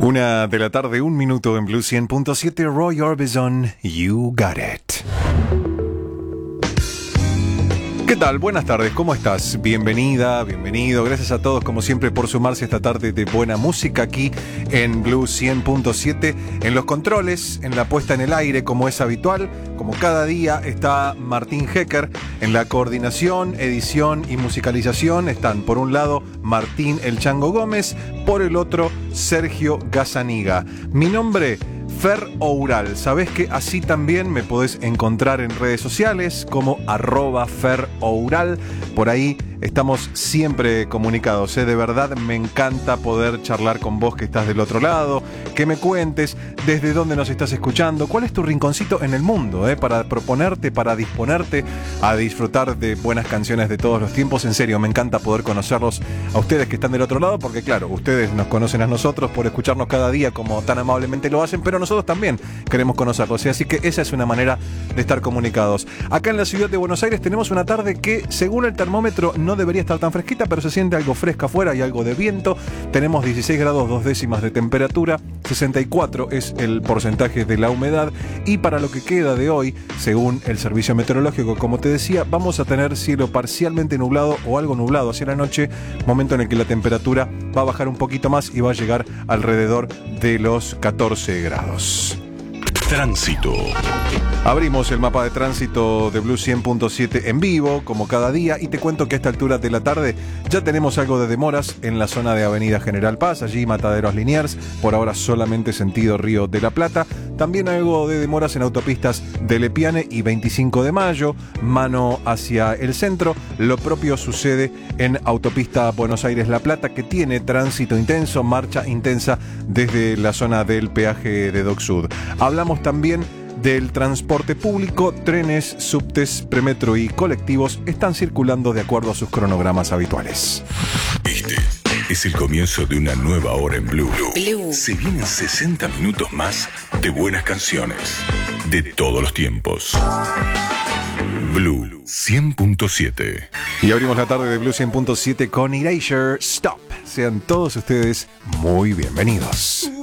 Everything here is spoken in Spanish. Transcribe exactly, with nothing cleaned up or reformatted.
Una de la tarde, un minuto en Blue cien punto siete, Roy Orbison, You Got It. ¿Qué tal? Buenas tardes, ¿cómo estás? Bienvenida, bienvenido. Gracias a todos, como siempre, por sumarse esta tarde de buena música aquí en Blue cien punto siete. En los controles, en la puesta en el aire, como es habitual, como cada día, está Martín Hecker. En la coordinación, edición y musicalización están, por un lado, Martín El Chango Gómez, por el otro, Sergio Gazzaniga. Mi nombre, Fer Oural. Sabés que así también me podés encontrar en redes sociales como arroba Fer Oural. Por ahí estamos siempre comunicados, ¿eh? De verdad me encanta poder charlar con vos que estás del otro lado, que me cuentes desde dónde nos estás escuchando, cuál es tu rinconcito en el mundo, ¿eh? Para proponerte, para disponerte a disfrutar de buenas canciones de todos los tiempos. En serio, me encanta poder conocerlos a ustedes que están del otro lado, porque claro, ustedes nos conocen a nosotros por escucharnos cada día como tan amablemente lo hacen, pero nosotros también queremos conocerlos, ¿eh? Así que esa es una manera de estar comunicados. Acá en la ciudad de Buenos Aires tenemos una tarde que, según el termómetro, no debería estar tan fresquita, pero se siente algo fresca afuera y algo de viento. Tenemos dieciséis grados dos décimas de temperatura, sesenta y cuatro es el porcentaje de la humedad, y para lo que queda de hoy, según el servicio meteorológico, como te decía, vamos a tener cielo parcialmente nublado o algo nublado hacia la noche, momento en el que la temperatura va a bajar un poquito más y va a llegar alrededor de los catorce grados. Tránsito. Abrimos el mapa de tránsito de Blue cien punto siete en vivo, como cada día, y te cuento que a esta altura de la tarde ya tenemos algo de demoras en la zona de Avenida General Paz, allí Mataderos Liniers, por ahora solamente sentido Río de la Plata. También algo de demoras en autopistas de Lepiane y veinticinco de mayo, mano hacia el centro. Lo propio sucede en autopista Buenos Aires-La Plata, que tiene tránsito intenso, marcha intensa desde la zona del peaje de Dock Sud. Hablamos también del transporte público. Trenes, subtes, premetro y colectivos están circulando de acuerdo a sus cronogramas habituales. Este es el comienzo de una nueva hora en Blue. Blue. Se vienen sesenta minutos más de buenas canciones de todos los tiempos. Blue cien punto siete. Y abrimos la tarde de Blue cien punto siete con Erasure Stop. Sean todos ustedes muy bienvenidos.